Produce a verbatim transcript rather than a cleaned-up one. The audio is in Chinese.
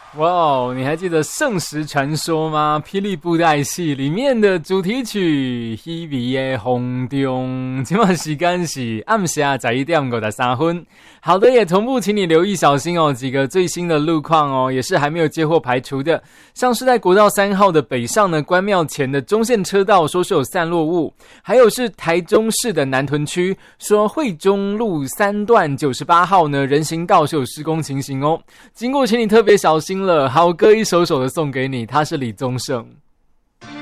哇哦，你还记得《圣石传说》吗？霹雳布袋戏里面的主题曲《稀微的风中》，今晚时间是暗下十一点五十三分。好的，也同步请你留意小心哦，几个最新的路况哦，也是还没有接获排除的。像是在国道三号的北上呢，关庙前的中线车道说是有散落物，还有是台中市的南屯区说惠中路三段九十八号呢人行道是有施工情形哦，经过请你特别小心了。好歌一首首的送给你，他是李宗盛。